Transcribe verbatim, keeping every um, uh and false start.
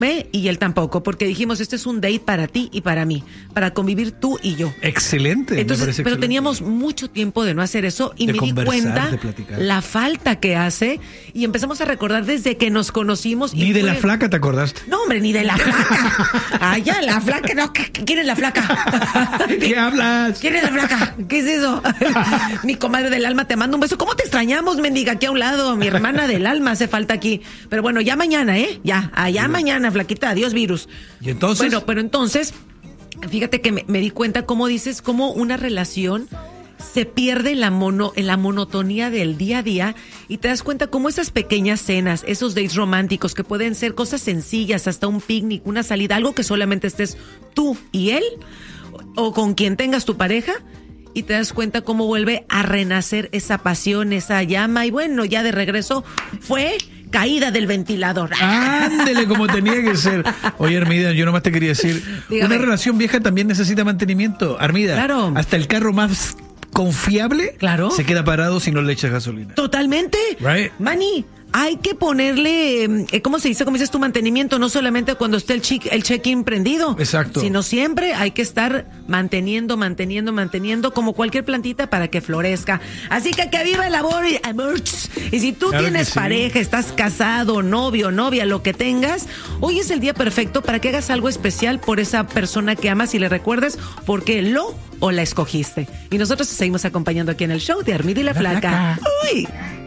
¿Eh? Y él tampoco, porque dijimos, este es un date para ti y para mí, para convivir tú y yo. Excelente. Entonces, me parece pero excelente. teníamos mucho tiempo de no hacer eso y De me di conversar, cuenta de platicar. la falta que hace y empezamos a recordar desde que nos conocimos. Ni y de fue- la flaca te acordaste. No, hombre, ni de la flaca. Ay, ya, la flaca, no, ¿quién es la flaca? ¿Qué hablas? ¿Quién es la flaca? ¿Qué es eso? Mi comadre del alma, te mando un beso. ¿Cómo te extrañamos, mendiga? Aquí a un lado, mi hermana del alma hace falta aquí. Pero bueno, ya mañana, ¿eh? Ya, allá mañana, flaquita. Adiós, virus. ¿Y entonces? Bueno, pero entonces, fíjate que me, me di cuenta cómo dices, cómo una relación se pierde en la, mono, en la monotonía del día a día y te das cuenta cómo esas pequeñas cenas, esos dates románticos que pueden ser cosas sencillas, hasta un picnic, una salida, algo que solamente estés tú y él o, o con quien tengas tu pareja, y te das cuenta cómo vuelve a renacer esa pasión, esa llama, y bueno, ya de regreso fue caída del ventilador. Ándele como tenía que ser. Oye, Armida, yo nomás te quería decir, Dígame. una relación vieja también necesita mantenimiento. Armida, Claro. hasta el carro más confiable Claro. se queda parado si no le echas gasolina. Totalmente. Right. Manny, hay que ponerle, eh, ¿cómo se dice? ¿Cómo dices tu mantenimiento? No solamente cuando esté el, chic, el check-in prendido. Exacto. Sino siempre hay que estar manteniendo, manteniendo, manteniendo como cualquier plantita para que florezca. Así que que viva el amor y amor. Y si tú Claro tienes que sí. pareja, estás casado, novio, novia, lo que tengas, hoy es el día perfecto para que hagas algo especial por esa persona que amas y le recuerdes por qué lo o la escogiste. Y nosotros te seguimos acompañando aquí en el show de Armida y la, La Flaca. Flaca. Uy.